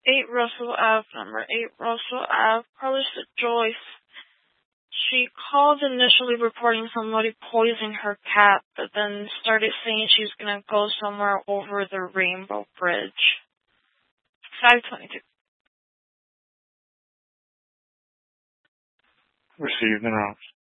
8 Russell Ave, number 8 Russell Ave. Caller said Joyce. She called initially reporting somebody poisoning her cat, but then started saying she was going to go somewhere over the Rainbow Bridge. 522. Received and out.